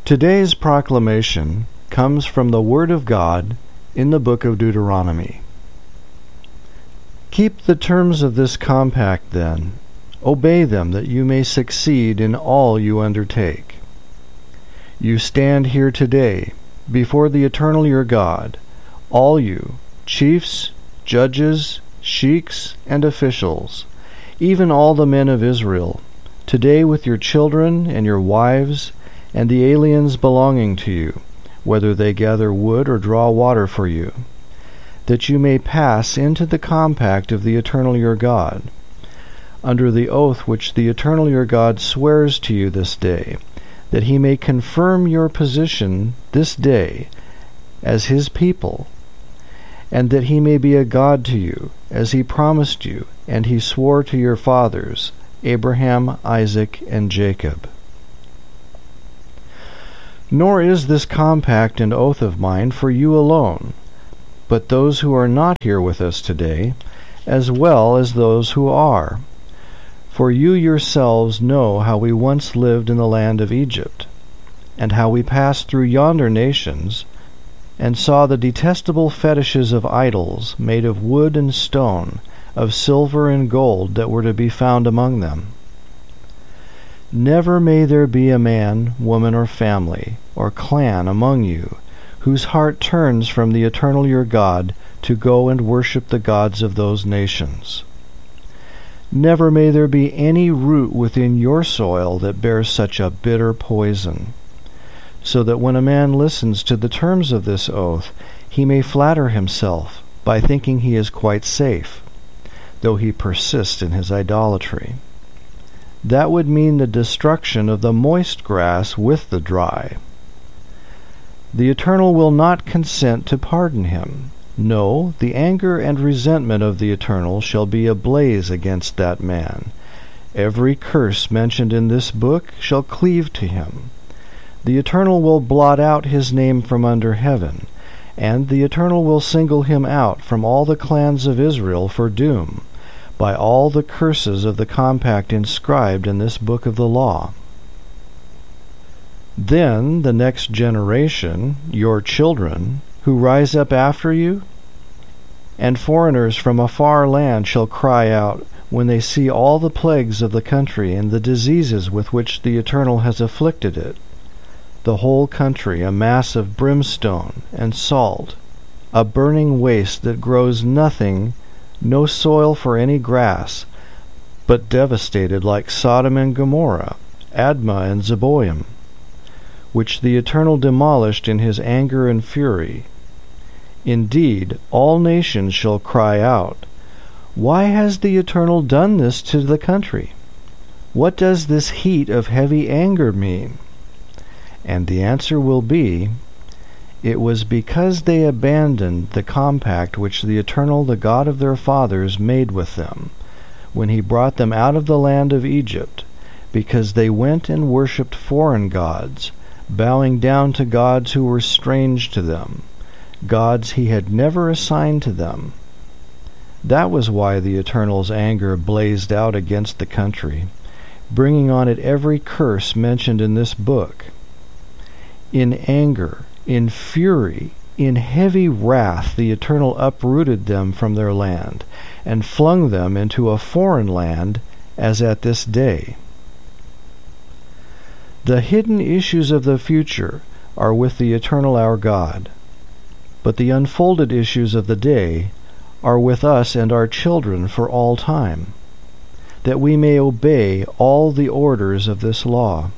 Today's proclamation comes from the Word of God in the book of Deuteronomy. Keep the terms of this compact, then. Obey them, that you may succeed in all you undertake. You stand here today before the Eternal your God, all you, chiefs, judges, sheiks, and officials, even all the men of Israel, today with your children and your wives, and the aliens belonging to you, whether they gather wood or draw water for you, that you may pass into the compact of the Eternal your God, under the oath which the Eternal your God swears to you this day, that he may confirm your position this day as his people, and that he may be a God to you, as he promised you, and he swore to your fathers, Abraham, Isaac, and Jacob. Nor is this compact and oath of mine for you alone, but those who are not here with us today, as well as those who are. For you yourselves know how we once lived in the land of Egypt, and how we passed through yonder nations, and saw the detestable fetishes of idols made of wood and stone, of silver and gold that were to be found among them. Never may there be a man, woman, or family, or clan among you, whose heart turns from the Eternal your God to go and worship the gods of those nations. Never may there be any root within your soil that bears such a bitter poison, so that when a man listens to the terms of this oath, he may flatter himself by thinking he is quite safe, though he persist in his idolatry. That would mean the destruction of the moist grass with the dry. The Eternal will not consent to pardon him. No, the anger and resentment of the Eternal shall be ablaze against that man. Every curse mentioned in this book shall cleave to him. The Eternal will blot out his name from under heaven, and the Eternal will single him out from all the clans of Israel for doom, by all the curses of the compact inscribed in this book of the law. Then the next generation, your children, who rise up after you, and foreigners from a far land shall cry out when they see all the plagues of the country and the diseases with which the Eternal has afflicted it, the whole country a mass of brimstone and salt, a burning waste that grows nothing, no soil for any grass, but devastated like Sodom and Gomorrah, Admah and Zeboim, which the Eternal demolished in his anger and fury. Indeed, all nations shall cry out, "Why has the Eternal done this to the country? What does this heat of heavy anger mean?" And the answer will be, it was because they abandoned the compact which the Eternal, the God of their fathers, made with them, when he brought them out of the land of Egypt, because they went and worshipped foreign gods, bowing down to gods who were strange to them, gods he had never assigned to them. That was why the Eternal's anger blazed out against the country, bringing on it every curse mentioned in this book. In anger, in fury, in heavy wrath, the Eternal uprooted them from their land, and flung them into a foreign land, as at this day. The hidden issues of the future are with the Eternal our God, but the unfolded issues of the day are with us and our children for all time, that we may obey all the orders of this law.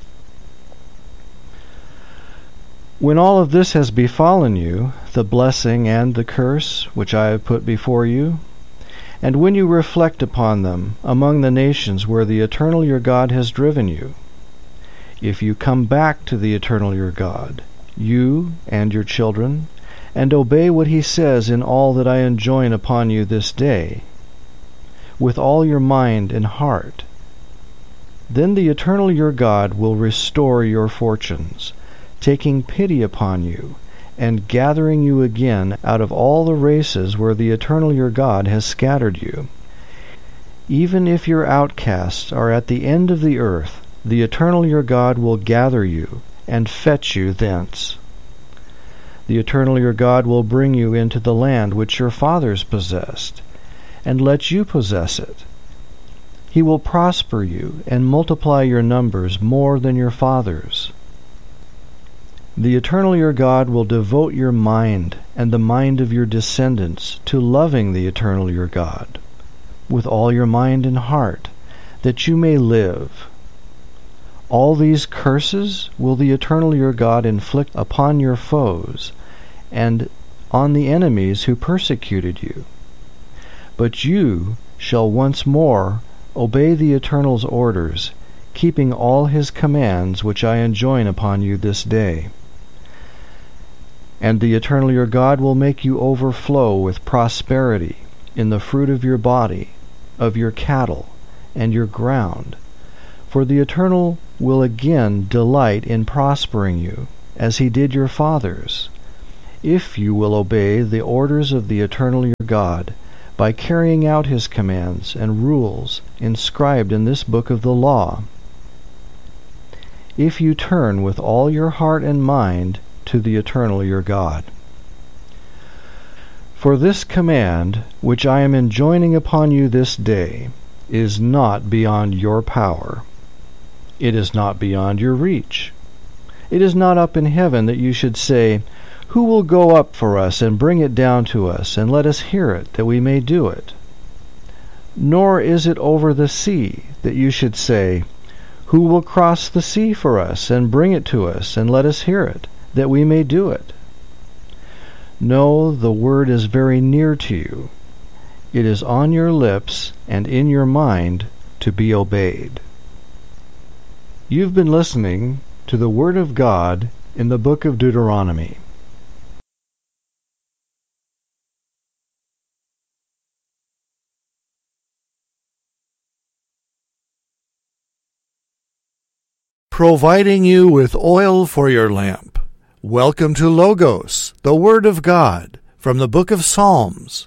When all of this has befallen you, the blessing and the curse which I have put before you, and when you reflect upon them among the nations where the Eternal your God has driven you, if you come back to the Eternal your God, you and your children, and obey what he says in all that I enjoin upon you this day, with all your mind and heart, then the Eternal your God will restore your fortunes, taking pity upon you, and gathering you again out of all the races where the Eternal your God has scattered you. Even if your outcasts are at the end of the earth, the Eternal your God will gather you, and fetch you thence. The Eternal your God will bring you into the land which your fathers possessed, and let you possess it. He will prosper you and multiply your numbers more than your fathers. The Eternal your God will devote your mind and the mind of your descendants to loving the Eternal your God with all your mind and heart, that you may live. All these curses will the Eternal your God inflict upon your foes and on the enemies who persecuted you. But you shall once more obey the Eternal's orders, keeping all his commands which I enjoin upon you this day. And the Eternal your God will make you overflow with prosperity in the fruit of your body, of your cattle, and your ground. For the Eternal will again delight in prospering you, as he did your fathers, if you will obey the orders of the Eternal your God, by carrying out his commands and rules inscribed in this book of the law. If you turn with all your heart and mind to the Eternal your God. For this command, which I am enjoining upon you this day, is not beyond your power. It is not beyond your reach. It is not up in heaven that you should say, Who will go up for us and bring it down to us, and let us hear it, that we may do it? Nor is it over the sea that you should say, Who will cross the sea for us, and bring it to us, and let us hear it, that we may do it? No, the word is very near to you. It is on your lips and in your mind to be obeyed. You've been listening to the Word of God in the book of Deuteronomy. Providing you with oil for your lamp. Welcome to Logos, the Word of God, from the book of Psalms.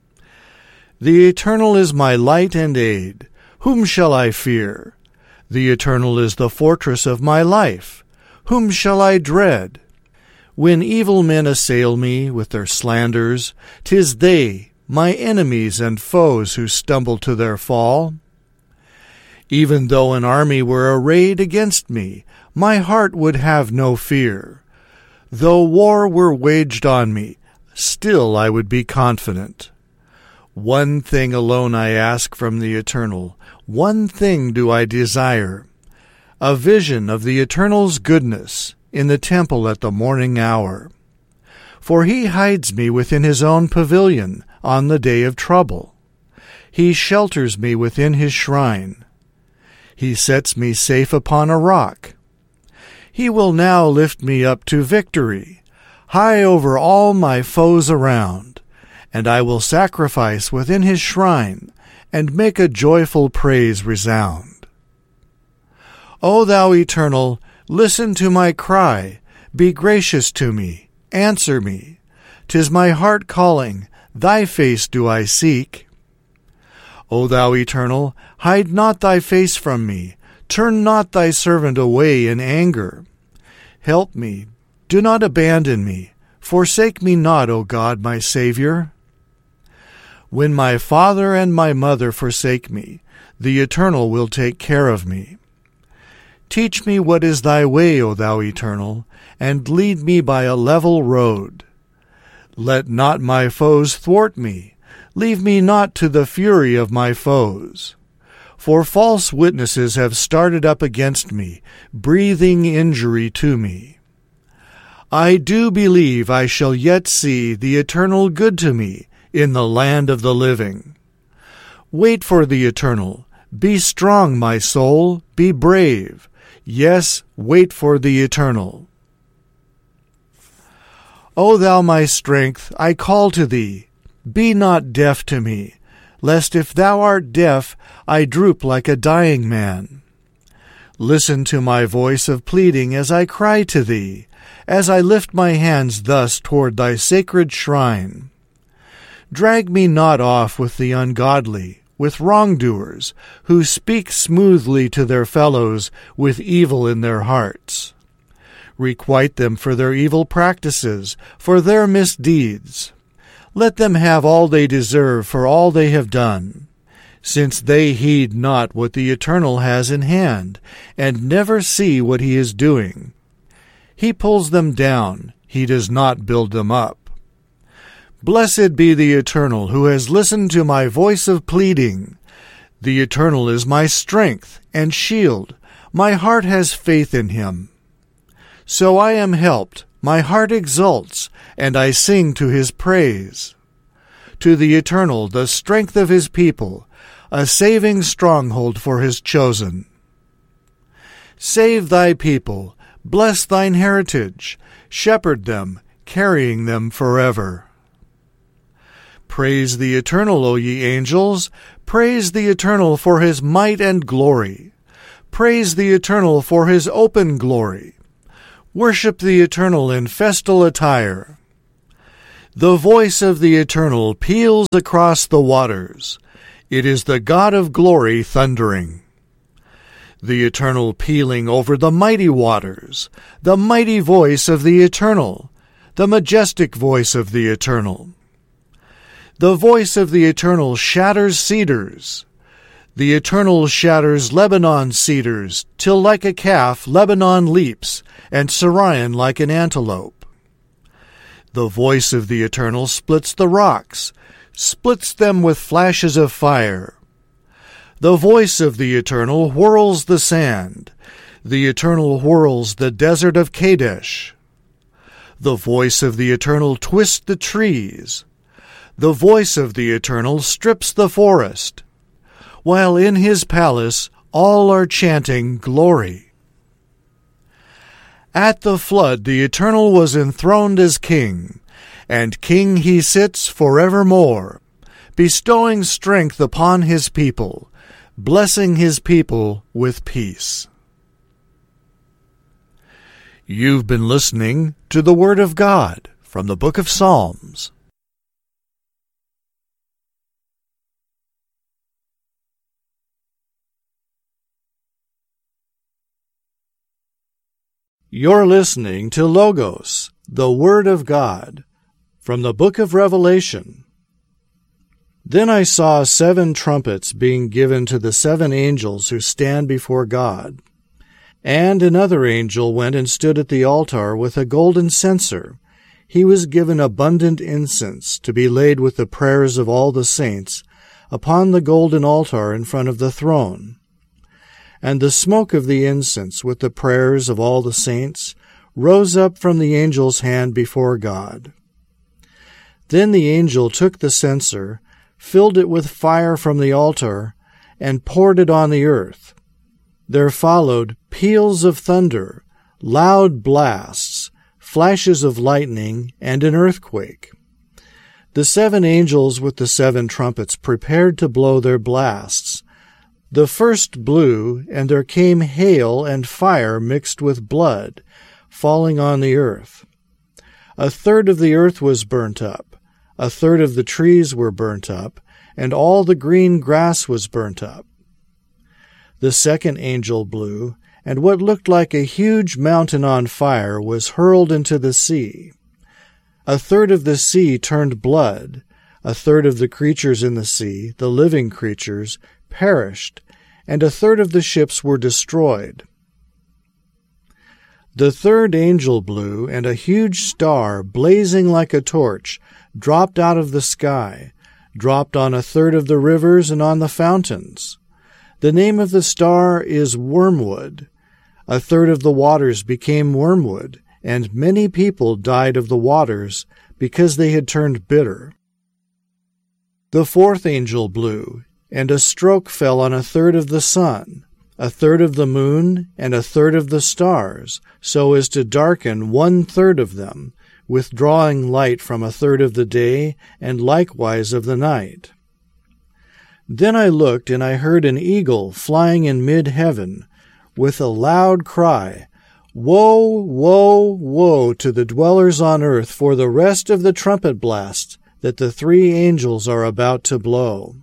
The Eternal is my light and aid. Whom shall I fear? The Eternal is the fortress of my life. Whom shall I dread? When evil men assail me with their slanders, 'tis they, my enemies and foes, who stumble to their fall. Even though an army were arrayed against me, my heart would have no fear. Though war were waged on me, still I would be confident. One thing alone I ask from the Eternal, one thing do I desire, a vision of the Eternal's goodness in the temple at the morning hour. For he hides me within his own pavilion on the day of trouble. He shelters me within his shrine. He sets me safe upon a rock. He will now lift me up to victory, high over all my foes around, and I will sacrifice within his shrine, and make a joyful praise resound. O thou Eternal, listen to my cry, be gracious to me, answer me. 'Tis my heart calling, thy face do I seek. O thou Eternal, hide not thy face from me, turn not thy servant away in anger. Help me, do not abandon me, forsake me not, O God, my Saviour. When my father and my mother forsake me, the Eternal will take care of me. Teach me what is thy way, O thou Eternal, and lead me by a level road. Let not my foes thwart me, leave me not to the fury of my foes. For false witnesses have started up against me, breathing injury to me. I do believe I shall yet see the Eternal good to me in the land of the living. Wait for the Eternal. Be strong, my soul, be brave. Yes, wait for the Eternal. O thou my strength, I call to thee. Be not deaf to me, lest if thou art deaf, I droop like a dying man. Listen to my voice of pleading as I cry to thee, as I lift my hands thus toward thy sacred shrine. Drag me not off with the ungodly, with wrongdoers, who speak smoothly to their fellows with evil in their hearts. Requite them for their evil practices, for their misdeeds. Let them have all they deserve for all they have done, since they heed not what the Eternal has in hand, and never see what he is doing. He pulls them down, he does not build them up. Blessed be the Eternal, who has listened to my voice of pleading. The Eternal is my strength and shield. My heart has faith in him. So I am helped, my heart exults, and I sing to his praise. To the Eternal, the strength of his people, a saving stronghold for his chosen. Save thy people, bless thine heritage, shepherd them, carrying them forever. Praise the Eternal, O ye angels, praise the Eternal for his might and glory. Praise the Eternal for his open glory. Worship the Eternal in festal attire. The voice of the Eternal peals across the waters. It is the God of glory thundering. The Eternal pealing over the mighty waters. The mighty voice of the Eternal. The majestic voice of the Eternal. The voice of the Eternal shatters cedars. The Eternal shatters Lebanon cedars, till like a calf Lebanon leaps, and Sirion like an antelope. The voice of the Eternal splits the rocks, splits them with flashes of fire. The voice of the Eternal whirls the sand. The Eternal whirls the desert of Kadesh. The voice of the Eternal twists the trees. The voice of the Eternal strips the forest, while in his palace all are chanting glory. At the flood the Eternal was enthroned as king, and king he sits forevermore, bestowing strength upon his people, blessing his people with peace. You've been listening to the Word of God from the Book of Psalms. You're listening to Logos, the Word of God, from the book of Revelation. Then I saw 7 trumpets being given to the 7 angels who stand before God. And another angel went and stood at the altar with a golden censer. He was given abundant incense to be laid with the prayers of all the saints upon the golden altar in front of the throne. And the smoke of the incense with the prayers of all the saints rose up from the angel's hand before God. Then the angel took the censer, filled it with fire from the altar, and poured it on the earth. There followed peals of thunder, loud blasts, flashes of lightning, and an earthquake. The 7 angels with the 7 trumpets prepared to blow their blasts. The first blew, and there came hail and fire mixed with blood, falling on the earth. 1/3 of the earth was burnt up, 1/3 of the trees were burnt up, and all the green grass was burnt up. The second angel blew, and what looked like a huge mountain on fire was hurled into the sea. 1/3 of the sea turned blood, 1/3 of the creatures in the sea, the living creatures, perished, and 1/3 of the ships were destroyed. The third angel blew, and a huge star, blazing like a torch, dropped out of the sky, dropped on 1/3 of the rivers and on the fountains. The name of the star is Wormwood. 1/3 of the waters became wormwood, and many people died of the waters because they had turned bitter. The fourth angel blew, and a stroke fell on 1/3 of the sun, 1/3 of the moon, and 1/3 of the stars, so as to darken 1/3 of them, withdrawing light from 1/3 of the day, and likewise of the night. Then I looked, and I heard an eagle flying in mid-heaven, with a loud cry, "Woe, woe, woe to the dwellers on earth for the rest of the trumpet blast that the 3 angels are about to blow."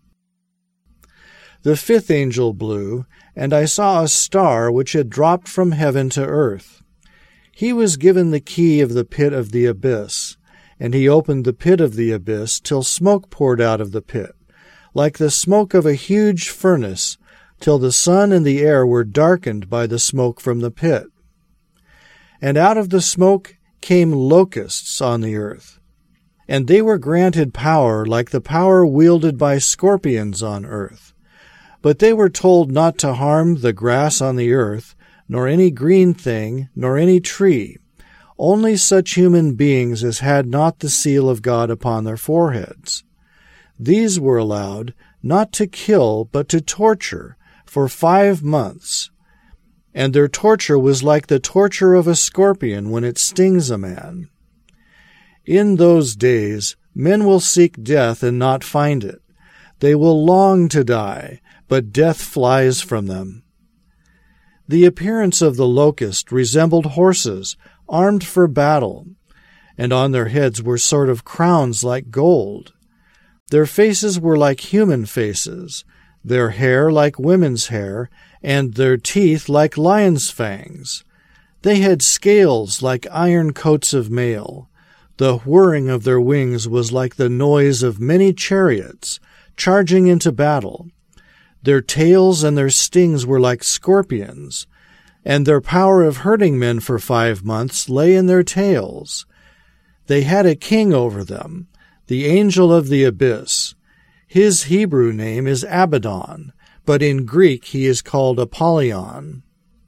The 5th angel blew, and I saw a star which had dropped from heaven to earth. He was given the key of the pit of the abyss, and he opened the pit of the abyss till smoke poured out of the pit, like the smoke of a huge furnace, till the sun and the air were darkened by the smoke from the pit. And out of the smoke came locusts on the earth, and they were granted power like the power wielded by scorpions on earth. But they were told not to harm the grass on the earth, nor any green thing, nor any tree, only such human beings as had not the seal of God upon their foreheads. These were allowed not to kill, but to torture for 5 months, and their torture was like the torture of a scorpion when it stings a man. In those days men will seek death and not find it. They will long to die, but death flies from them. The appearance of the locust resembled horses armed for battle, and on their heads were sort of crowns like gold. Their faces were like human faces, their hair like women's hair, and their teeth like lions' fangs. They had scales like iron coats of mail. The whirring of their wings was like the noise of many chariots charging into battle. Their tails and their stings were like scorpions, and their power of hurting men for 5 months lay in their tails. They had a king over them, the angel of the abyss. His Hebrew name is Abaddon, but in Greek he is called Apollyon.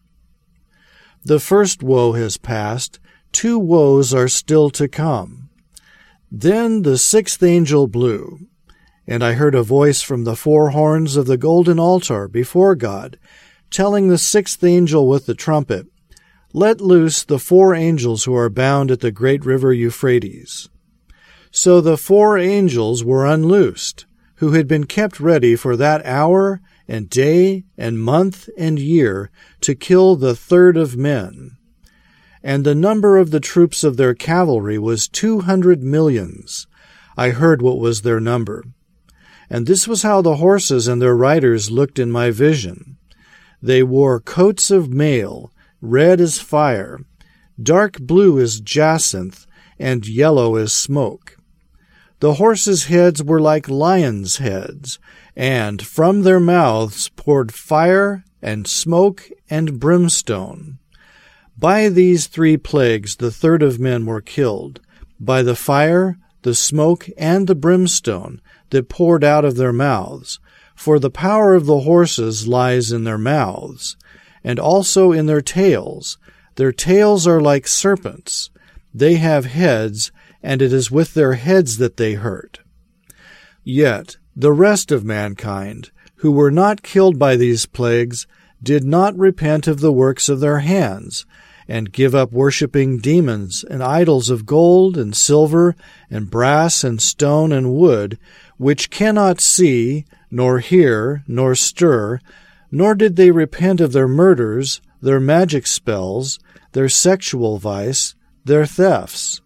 The first woe has passed, 2 woes are still to come. Then the 6th angel blew, and I heard a voice from the 4 horns of the golden altar before God, telling the 6th angel with the trumpet, "Let loose the 4 angels who are bound at the great river Euphrates." So the 4 angels were unloosed, who had been kept ready for that hour and day and month and year to kill the third of men. And the number of the troops of their cavalry was 200 millions. I heard what was their number. And this was how the horses and their riders looked in my vision. They wore coats of mail, red as fire, dark blue as jacinth, and yellow as smoke. The horses' heads were like lions' heads, and from their mouths poured fire and smoke and brimstone. By these 3 plagues the third of men were killed, by the fire, the smoke, and the brimstone that poured out of their mouths, for the power of the horses lies in their mouths, and also in their tails. Their tails are like serpents. They have heads, and it is with their heads that they hurt. Yet the rest of mankind, who were not killed by these plagues, did not repent of the works of their hands, and give up worshipping demons and idols of gold and silver and brass and stone and wood, which cannot see, nor hear, nor stir, nor did they repent of their murders, their magic spells, their sexual vice, their thefts.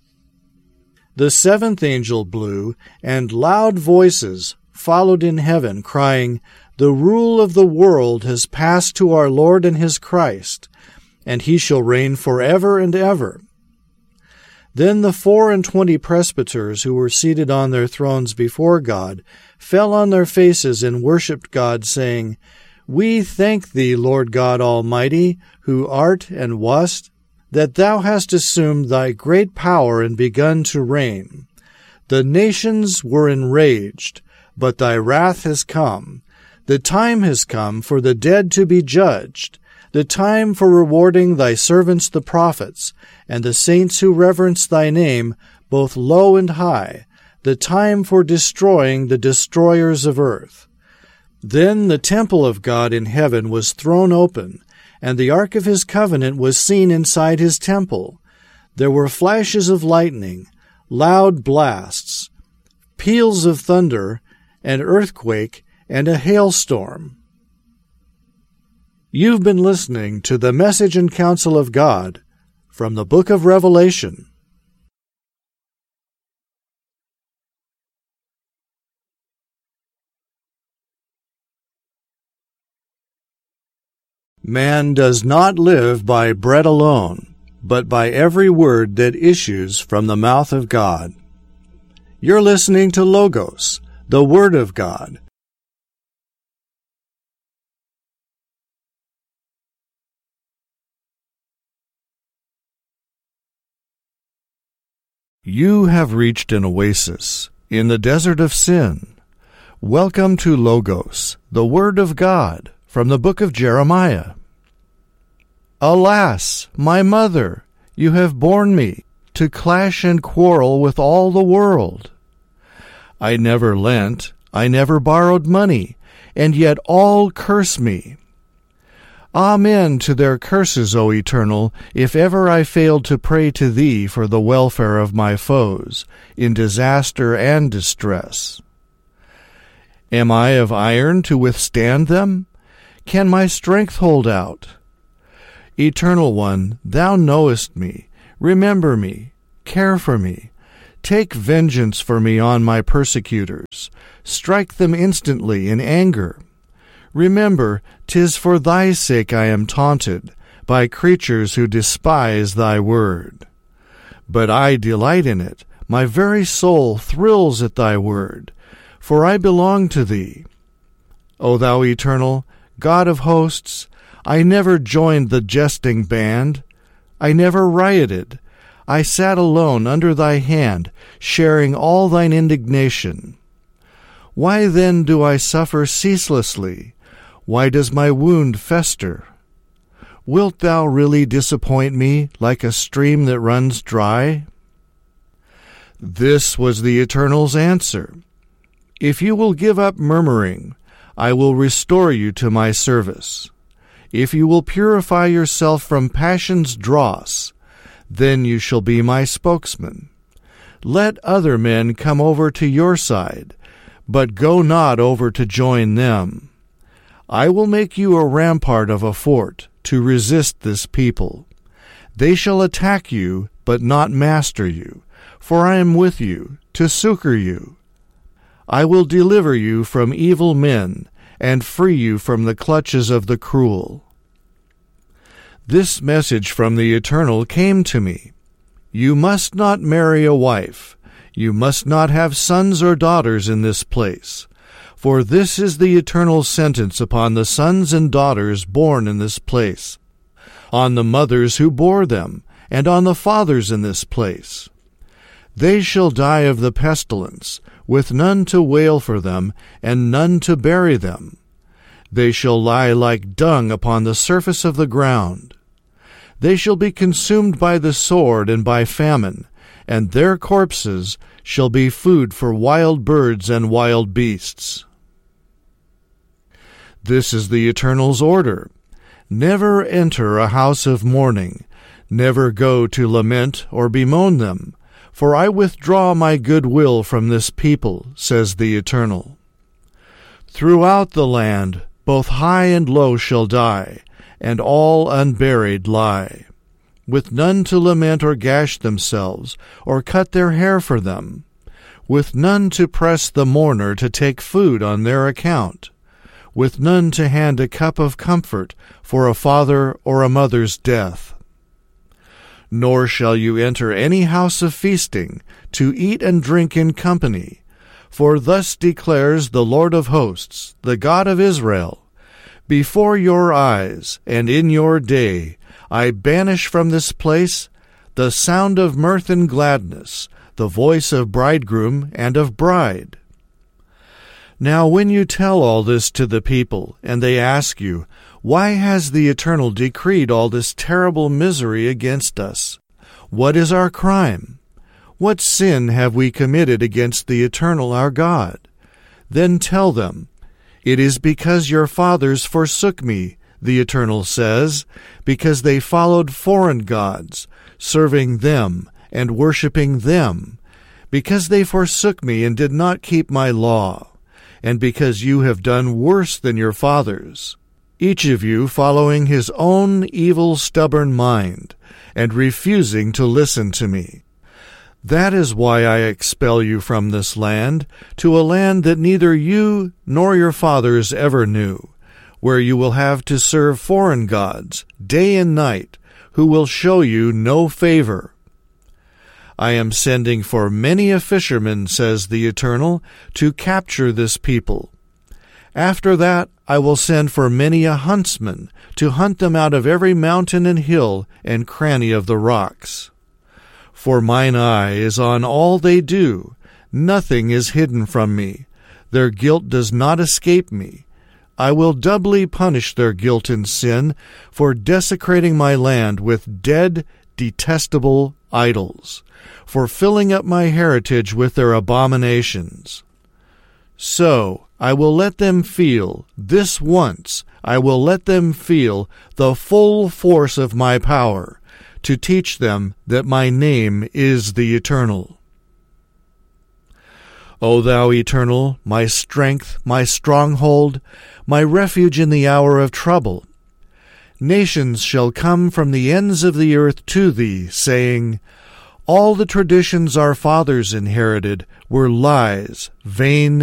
The 7th angel blew, and loud voices followed in heaven, crying, "The rule of the world has passed to our Lord and his Christ, and he shall reign forever and ever." Then the 24 presbyters who were seated on their thrones before God fell on their faces and worshipped God, saying, "We thank thee, Lord God Almighty, who art and wast, that thou hast assumed thy great power and begun to reign. The nations were enraged, but thy wrath has come. The time has come for the dead to be judged, the time for rewarding thy servants the prophets, and the saints who reverence thy name, both low and high, the time for destroying the destroyers of earth." Then the temple of God in heaven was thrown open, and the ark of his covenant was seen inside his temple. There were flashes of lightning, loud blasts, peals of thunder, an earthquake, and a hailstorm. You've been listening to the Message and Counsel of God from the Book of Revelation. Man does not live by bread alone, but by every word that issues from the mouth of God. You're listening to Logos, the Word of God. You have reached an oasis in the desert of sin. Welcome to Logos, the Word of God, from the book of Jeremiah. Alas, my mother, you have borne me to clash and quarrel with all the world. I never lent, I never borrowed money, and yet all curse me. Amen to their curses, O Eternal, if ever I failed to pray to Thee for the welfare of my foes, in disaster and distress. Am I of iron to withstand them? Can my strength hold out? Eternal One, Thou knowest me. Remember me. Care for me. Take vengeance for me on my persecutors. Strike them instantly in anger. Remember, 'tis for Thy sake I am taunted, by creatures who despise Thy word. But I delight in it. My very soul thrills at Thy word, for I belong to Thee. O Thou Eternal, God of hosts, I never joined the jesting band. I never rioted. I sat alone under Thy hand, sharing all Thine indignation. Why then do I suffer ceaselessly? Why does my wound fester? Wilt Thou really disappoint me like a stream that runs dry? This was the Eternal's answer. If you will give up murmuring, I will restore you to my service. If you will purify yourself from passion's dross, then you shall be my spokesman. Let other men come over to your side, but go not over to join them. I will make you a rampart of a fort to resist this people. They shall attack you, but not master you, for I am with you to succor you. I will deliver you from evil men, and free you from the clutches of the cruel. This message from the Eternal came to me. You must not marry a wife. You must not have sons or daughters in this place. For this is the Eternal sentence upon the sons and daughters born in this place, on the mothers who bore them, and on the fathers in this place. They shall die of the pestilence, with none to wail for them, and none to bury them. They shall lie like dung upon the surface of the ground. They shall be consumed by the sword and by famine, and their corpses shall be food for wild birds and wild beasts. This is the Eternal's order. Never enter a house of mourning, never go to lament or bemoan them, for I withdraw my good will from this people, says the Eternal. Throughout the land both high and low shall die, and all unburied lie, with none to lament or gash themselves, or cut their hair for them, with none to press the mourner to take food on their account, with none to hand a cup of comfort for a father or a mother's death. Nor shall you enter any house of feasting, to eat and drink in company, for thus declares the Lord of hosts, the God of Israel, before your eyes and in your day I banish from this place the sound of mirth and gladness, the voice of bridegroom and of bride. Now when you tell all this to the people, and they ask you, why has the Eternal decreed all this terrible misery against us? What is our crime? What sin have we committed against the Eternal our God? Then tell them, it is because your fathers forsook me, the Eternal says, because they followed foreign gods, serving them and worshipping them, because they forsook me and did not keep my law, and because you have done worse than your fathers, each of you following his own evil, stubborn mind, and refusing to listen to me. That is why I expel you from this land, to a land that neither you nor your fathers ever knew, where you will have to serve foreign gods, day and night, who will show you no favor. I am sending for many a fisherman, says the Eternal, to capture this people. After that I will send for many a huntsman to hunt them out of every mountain and hill and cranny of the rocks. For mine eye is on all they do, nothing is hidden from me. Their guilt does not escape me. I will doubly punish their guilt and sin for desecrating my land with dead, detestable idols, for filling up my heritage with their abominations. So I will let them feel, this once I will let them feel the full force of my power, to teach them that my name is the Eternal. O thou Eternal, my strength, my stronghold, my refuge in the hour of trouble, nations shall come from the ends of the earth to thee, saying, All the traditions our fathers inherited were lies, vain